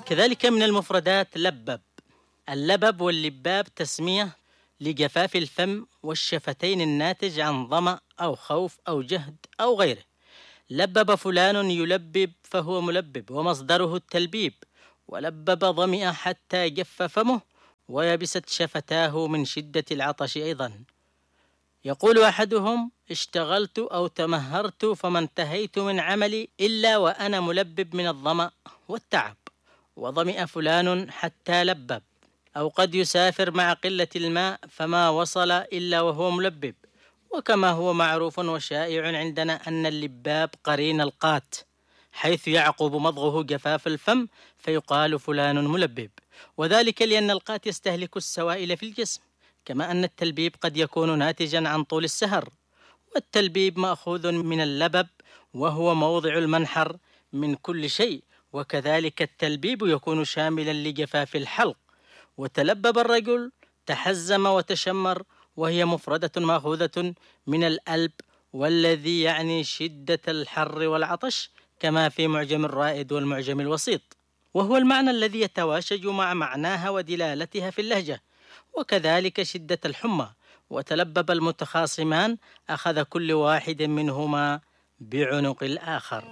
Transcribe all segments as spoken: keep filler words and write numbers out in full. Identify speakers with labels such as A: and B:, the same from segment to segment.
A: كذلك من المفردات لبب. اللبب واللباب تسمية لجفاف الفم والشفتين الناتج عن ظمأ أو خوف أو جهد أو غيره. لبب فلان يلبب فهو ملبب، ومصدره التلبيب. ولبب ظمئ حتى جف فمه ويبست شفتاه من شدة العطش أيضا. يقول أحدهم: اشتغلت أو تمهرت فما انتهيت من عملي إلا وأنا ملبب من الظمأ والتعب. وظمئ فلان حتى لبب. أو قد يسافر مع قلة الماء فما وصل إلا وهو ملبب. وكما هو معروف وشائع عندنا أن اللباب قرين القات، حيث يعقب مضغه جفاف الفم فيقال فلان ملبب، وذلك لأن القات يستهلك السوائل في الجسم، كما أن التلبيب قد يكون ناتجا عن طول السهر. والتلبيب مأخوذ من اللبب وهو موضع المنحر من كل شيء، وكذلك التلبيب يكون شاملا لجفاف الحلق. وتلبب الرجل تحزم وتشمر، وهي مفردة مأخوذة من الألب، والذي يعني شدة الحر والعطش، كما في معجم الرائد والمعجم الوسيط، وهو المعنى الذي يتواشج مع معناها ودلالتها في اللهجة. وكذلك شدة الحمى. وتلبب المتخاصمان أخذ كل واحد منهما بعنق الآخر.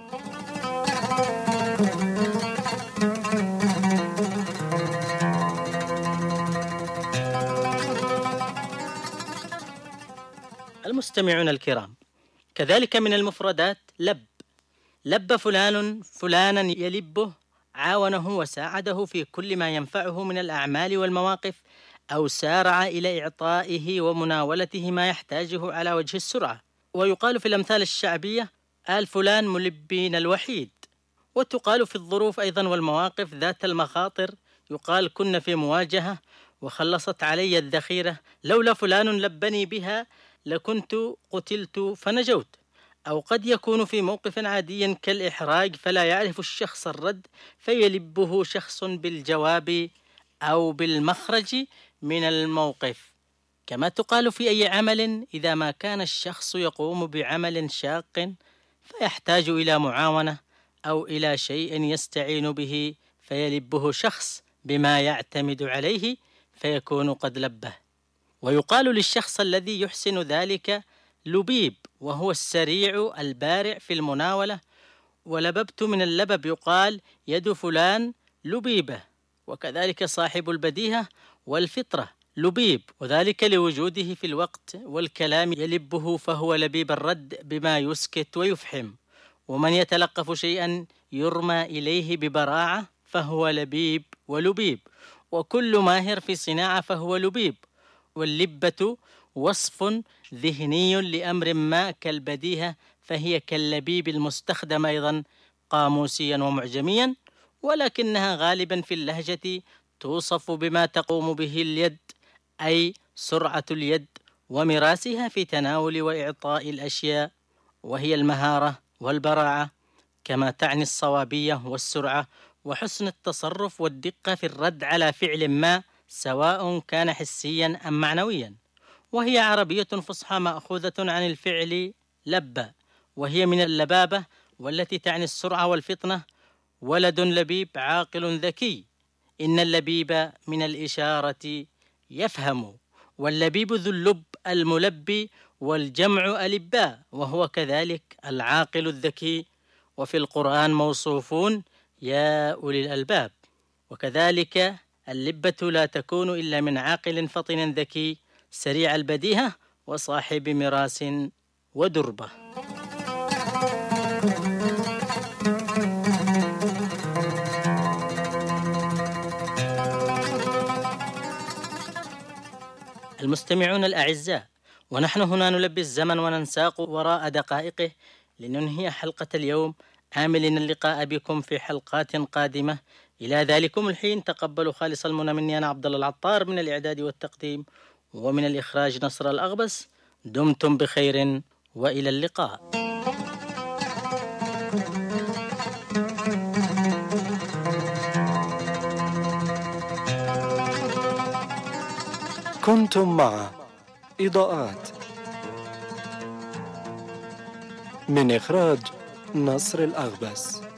A: المستمعون الكرام، كذلك من المفردات لب. لب فلان فلانا يلبه، عاونه وساعده في كل ما ينفعه من الأعمال والمواقف، أو سارع إلى إعطائه ومناولته ما يحتاجه على وجه السرعة. ويقال في الأمثال الشعبية: آل فلان ملبين الوحيد. وتقال في الظروف أيضا والمواقف ذات المخاطر، يقال: كنا في مواجهة وخلصت علي الذخيرة، لولا فلان لبني بها لكنت قتلت فنجوت. أو قد يكون في موقف عادي كالإحراج فلا يعرف الشخص الرد فيلبه شخص بالجواب أو بالمخرج من الموقف. كما تقال في أي عمل إذا ما كان الشخص يقوم بعمل شاق فيحتاج إلى معاونة أو إلى شيء يستعين به فيلبه شخص بما يعتمد عليه فيكون قد لبه. ويقال للشخص الذي يحسن ذلك لبيب، وهو السريع البارع في المناولة. ولببت من اللبب يقال: يد فلان لبيبة. وكذلك صاحب البديهة والفطرة لبيب، وذلك لوجوده في الوقت والكلام يلبه فهو لبيب الرد بما يسكت ويفحم. ومن يتلقف شيئا يرمى إليه ببراعة فهو لبيب ولبيب. وكل ماهر في صناعة فهو لبيب. واللبة وصف ذهني لأمر ما كالبديهة، فهي كاللبيب المستخدم أيضا قاموسيا ومعجميا، ولكنها غالبا في اللهجة توصف بما تقوم به اليد، أي سرعة اليد ومراسها في تناول وإعطاء الأشياء، وهي المهارة والبراعة، كما تعني الصوابية والسرعة وحسن التصرف والدقة في الرد على فعل ما، سواء كان حسيا أم معنويا. وهي عربية فصحى مأخوذة عن الفعل لبى، وهي من اللبابة والتي تعني السرعة والفطنة. ولد لبيب عاقل ذكي. إن اللبيب من الإشارة يفهم. واللبيب ذو اللب الملبي، والجمع ألباء، وهو كذلك العاقل الذكي. وفي القرآن موصوفون: يا أولي الألباب. وكذلك اللبة لا تكون إلا من عاقل فطن ذكي سريع البديهة وصاحب مراس ودربة. المستمعون الأعزاء، ونحن هنا نلبي الزمن وننساق وراء دقائقه لننهي حلقة اليوم، آملين اللقاء بكم في حلقات قادمة. إلى ذلكم الحين تقبلوا خالص المنى مني أنا عبد الله العطار، من الإعداد والتقديم، ومن الإخراج نصر الأغبس. دمتم بخير وإلى اللقاء.
B: كنتم مع إضاءات من إخراج نصر الأغبس.